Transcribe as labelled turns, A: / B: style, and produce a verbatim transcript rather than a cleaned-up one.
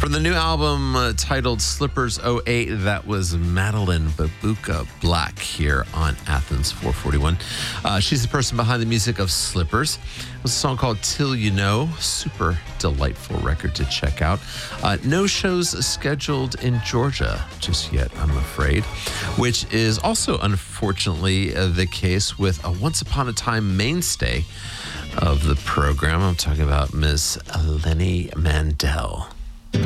A: From the new album uh, titled Slippers oh eight, that was Madeline Babuka Black here on Athens four forty-one. Uh, she's the person behind the music of Slippers. It was a song called Till You Know. Super delightful record to check out. Uh, no shows scheduled in Georgia just yet, I'm afraid, which is also unfortunately uh, the case with a once upon a time mainstay of the program. I'm talking about Miss Lenny Mandel.